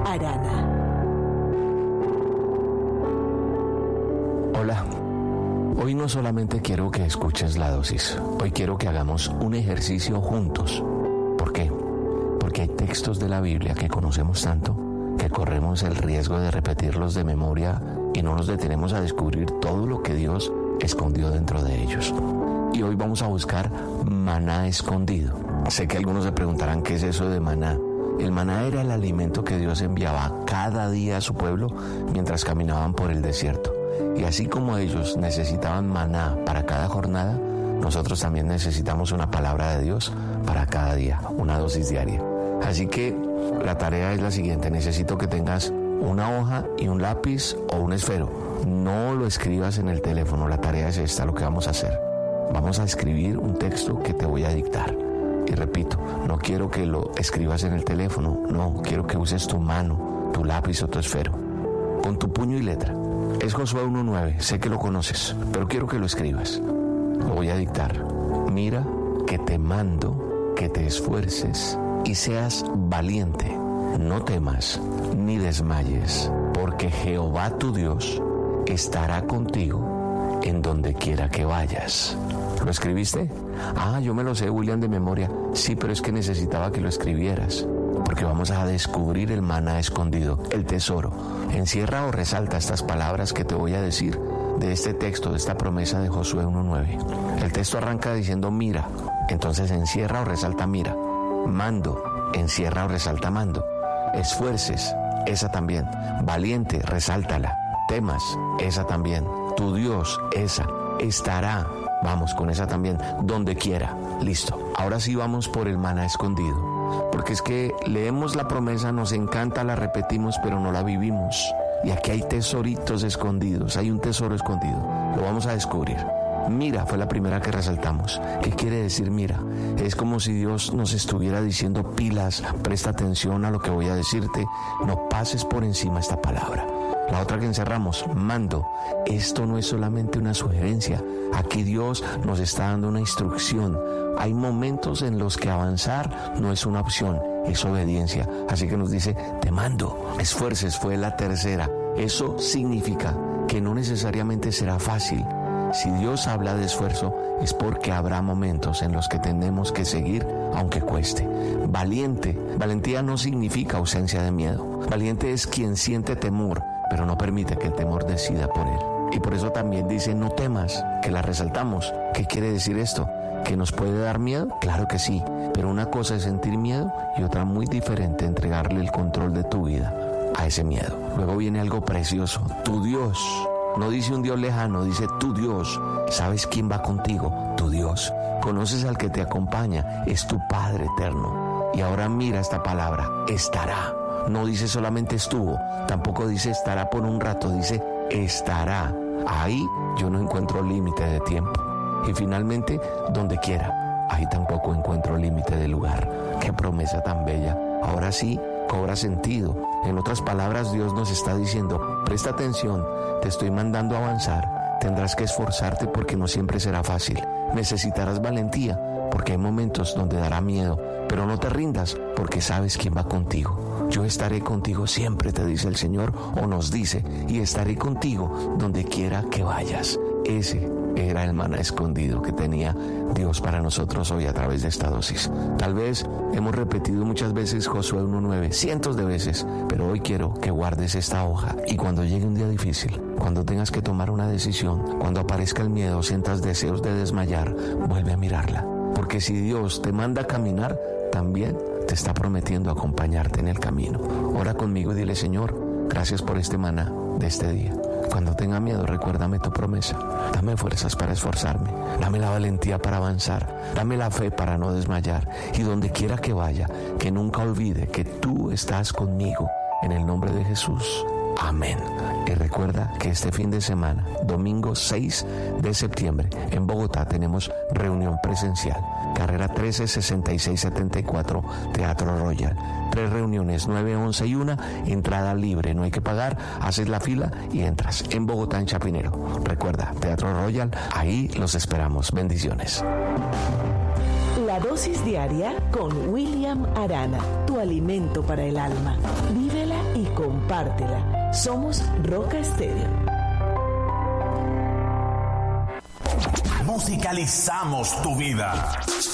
Arana. Hola, hoy no solamente quiero que escuches la dosis, hoy quiero que hagamos un ejercicio juntos. ¿Por qué? Porque hay textos de la Biblia que conocemos tanto que corremos el riesgo de repetirlos de memoria y no nos detenemos a descubrir todo lo que Dios escondió dentro de ellos. Y hoy vamos a buscar maná escondido. Sé que algunos se preguntarán qué es eso de maná. El maná era el alimento que Dios enviaba cada día a su pueblo mientras caminaban por el desierto. Y así como ellos necesitaban maná para cada jornada, nosotros también necesitamos una palabra de Dios para cada día, una dosis diaria. Así que la tarea es la siguiente: necesito que tengas una hoja y un lápiz o un esfero. No lo escribas en el teléfono, la tarea es esta, lo que vamos a hacer. Vamos a escribir un texto que te voy a dictar. Y repito, no quiero que lo escribas en el teléfono, no, quiero que uses tu mano, tu lápiz o tu esfero, con tu puño y letra. Es Josué 1:9, sé que lo conoces, pero quiero que lo escribas. Lo voy a dictar. Mira que te mando que te esfuerces y seas valiente. No temas ni desmayes, porque Jehová tu Dios estará contigo en donde quiera que vayas. ¿Lo escribiste? Yo me lo sé, William, de memoria. Sí, pero es que necesitaba que lo escribieras, porque vamos a descubrir el maná escondido, el tesoro. Encierra o resalta estas palabras que te voy a decir de este texto, de esta promesa de Josué 1:9. El texto arranca diciendo mira, entonces encierra o resalta mira. Mando, encierra o resalta mando. Esfuerces, esa también. Valiente, resáltala. Temas, esa también. Tu Dios, esa. Estará, vamos con esa también, donde quiera. Listo. Ahora sí vamos por el maná escondido. Porque es que leemos la promesa, nos encanta, la repetimos, pero no la vivimos. Y aquí hay tesoritos escondidos, hay un tesoro escondido. Lo vamos a descubrir. Mira fue la primera que resaltamos. ¿Qué quiere decir mira? Es como si Dios nos estuviera diciendo pilas, presta atención a lo que voy a decirte, no pases por encima esta palabra. La otra que encerramos, mando. Esto no es solamente una sugerencia. Aquí Dios nos está dando una instrucción. Hay momentos en los que avanzar no es una opción, es obediencia. Así que nos dice, te mando. Esfuerces fue la tercera. Eso significa que no necesariamente será fácil. Si Dios habla de esfuerzo, es porque habrá momentos en los que tenemos que seguir, aunque cueste. Valiente. Valentía no significa ausencia de miedo. Valiente es quien siente temor, pero no permite que el temor decida por él. Y por eso también dice, no temas, que la resaltamos. ¿Qué quiere decir esto? ¿Que nos puede dar miedo? Claro que sí, pero una cosa es sentir miedo y otra muy diferente, entregarle el control de tu vida a ese miedo. Luego viene algo precioso, tu Dios. No dice un Dios lejano, dice tu Dios. ¿Sabes quién va contigo? Tu Dios. Conoces al que te acompaña, es tu Padre eterno. Y ahora mira esta palabra, estará. No dice solamente estuvo, tampoco dice estará por un rato, dice estará. Ahí yo no encuentro límite de tiempo. Y finalmente, donde quiera, ahí tampoco encuentro límite de lugar. Qué promesa tan bella. Ahora sí cobra sentido. En otras palabras, Dios nos está diciendo, presta atención, te estoy mandando a avanzar. Tendrás que esforzarte porque no siempre será fácil. Necesitarás valentía porque hay momentos donde dará miedo, pero no te rindas porque sabes quién va contigo. Yo estaré contigo siempre, te dice el Señor, o nos dice, y estaré contigo donde quiera que vayas. Ese era el maná escondido que tenía Dios para nosotros hoy a través de esta dosis. Tal vez hemos repetido muchas veces Josué 1:9, cientos de veces, pero hoy quiero que guardes esta hoja y cuando llegue un día difícil, cuando tengas que tomar una decisión, cuando aparezca el miedo, sientas deseos de desmayar, vuelve a mirarla. Porque si Dios te manda a caminar, también te está prometiendo acompañarte en el camino. Ora conmigo y dile, Señor, gracias por este maná de este día. Cuando tenga miedo, recuérdame tu promesa. Dame fuerzas para esforzarme. Dame la valentía para avanzar. Dame la fe para no desmayar. Y donde quiera que vaya, que nunca olvide que tú estás conmigo. En el nombre de Jesús. Amén. Y recuerda que este fin de semana, domingo 6 de septiembre, en Bogotá tenemos reunión presencial. Carrera 13 66 74, Teatro Royal. 3 reuniones, 9, 11 y 1, entrada libre, no hay que pagar, haces la fila y entras. En Bogotá, en Chapinero. Recuerda, Teatro Royal, ahí los esperamos. Bendiciones. La La dosis diaria con William Arana, tu alimento para el alma. Vívela y compártela. Somos Roca Estéreo. Musicalizamos tu vida.